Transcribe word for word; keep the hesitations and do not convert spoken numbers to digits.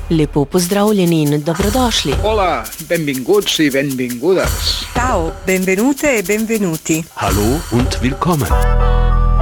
Lepo pozdravljeni in dobrodošli. Hola, benvinguts i benvingudes. Ciao, benvenute e benvenuti. Hallo und willkommen.